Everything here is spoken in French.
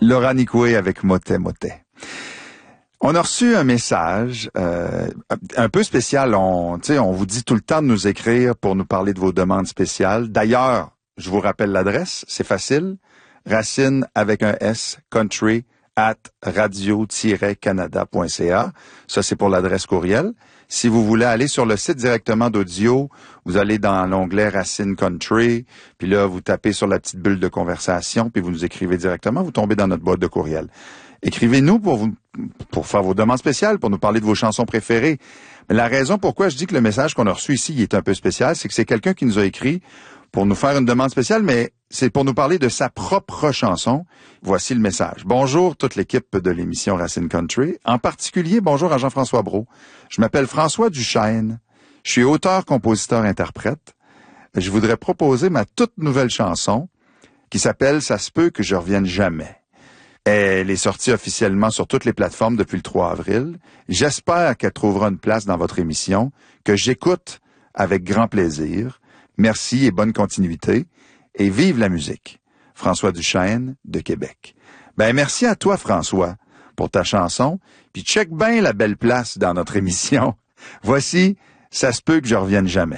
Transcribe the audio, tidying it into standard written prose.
Laura Nicoué avec Motet Motet. On a reçu un message un peu spécial. On vous dit tout le temps de nous écrire pour nous parler de vos demandes spéciales. D'ailleurs, je vous rappelle l'adresse, c'est facile. Racine avec un S, country @radio-canada.ca. Ça, c'est pour l'adresse courriel. Si vous voulez aller sur le site directement d'audio, vous allez dans l'onglet Racine Country, puis là, vous tapez sur la petite bulle de conversation, puis vous nous écrivez directement, vous tombez dans notre boîte de courriel. Écrivez-nous pour faire vos demandes spéciales, pour nous parler de vos chansons préférées. Mais la raison pourquoi je dis que le message qu'on a reçu ici il est un peu spécial, c'est que c'est quelqu'un qui nous a écrit pour nous faire une demande spéciale, mais c'est pour nous parler de sa propre chanson. Voici le message. Bonjour toute l'équipe de l'émission Racine Country. En particulier, bonjour à Jean-François Brault. Je m'appelle François Duchesne. Je suis auteur, compositeur, interprète. Je voudrais proposer ma toute nouvelle chanson qui s'appelle « Ça se peut que je revienne jamais ». Elle est sortie officiellement sur toutes les plateformes depuis le 3 avril. J'espère qu'elle trouvera une place dans votre émission, que j'écoute avec grand plaisir. Merci et bonne continuité. Et vive la musique. François Duchesne de Québec. Merci à toi, François, pour ta chanson. Puis check bien la belle place dans notre émission. Voici « Ça se peut que je revienne jamais ».